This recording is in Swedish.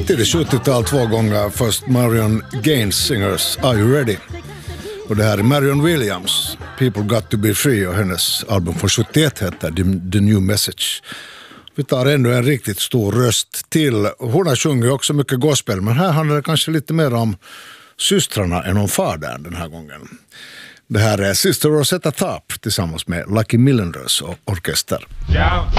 tidigt 70-tal 2 gånger. Först Marion Gaines Singers Are You Ready? Och det här är Marion Williams, People Got To Be Free, och hennes album från 71 heter The New Message. Vi tar ännu en riktigt stor röst till. Hon har sjungit också mycket gospel, men här handlar det kanske lite mer om systrarna än om fadern den här gången. Det här är Sister Rosetta Tharpe tillsammans med Lucky Milliners och orkester. Shout,